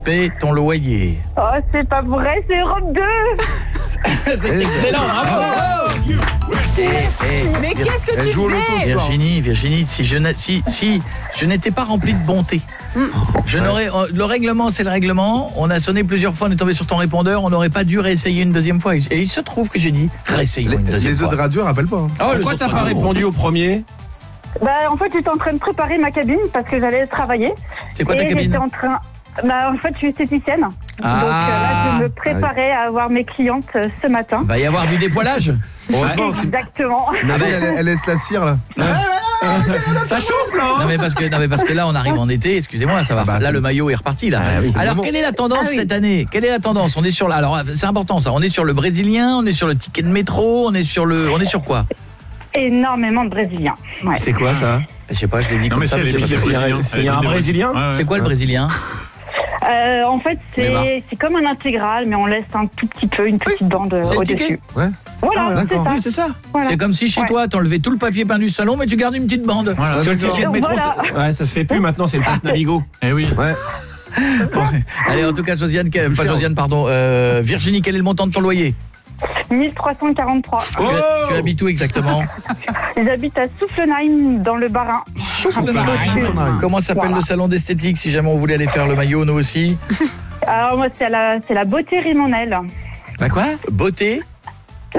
paie ton loyer. Oh, c'est pas vrai, c'est Europe 2. C'est excellent, bravo. Mais qu'est-ce que tu faisais? Virginie, si je n'étais pas rempli de bonté, je n'aurais le règlement, c'est le règlement. On a sonné plusieurs fois, on est tombé sur ton répondeur, on n'aurait pas dû réessayer une deuxième fois. Et il se trouve que j'ai dit réessayons une deuxième fois. Les autres radios rappellent pas. Oh, Pourquoi t'as pas répondu au premier? Bah, en fait, j'étais en train de préparer ma cabine parce que j'allais travailler. C'est quoi ta et cabine? j'étais en train... Bah, en fait, je suis esthéticienne. Donc là, je me préparais à avoir mes clientes ce matin. Va y avoir du dépoilage. Exactement. Elle laisse la cire là. Ça chauffe là. Non mais parce que là on arrive en été, excusez-moi, ça va. Là le maillot est reparti là. Alors quelle est la tendance cette année? Quelle est la tendance? On est sur alors c'est important ça, on est sur le brésilien, on est sur le ticket de métro, on est sur quoi? Énormément de Brésiliens. Ouais. C'est quoi ça? Je sais pas, je l'ai dit comme ça. Il y a un Brésilien. C'est quoi le brésilien? En fait, c'est comme un intégral, mais on laisse un tout petit peu, une petite bande au-dessus. Ouais. Voilà, c'est ça. Oui, c'est ça. Voilà. C'est comme si chez toi, t'enlevais tout le papier peint du salon, mais tu gardes une petite bande. Voilà, sur le ticket de métro, Voilà. ça se fait plus maintenant, c'est le pass Navigo. Eh oui. Ouais. Bon, allez, en tout cas, Virginie, quel est le montant de ton loyer? 1343. Tu habites où exactement? J'habite à Soufflenheim, dans le Bas-Rhin. Comment s'appelle le salon d'esthétique si jamais on voulait aller faire le maillot, nous aussi? Alors moi, c'est la beauté Rimonel. Bah quoi? Beauté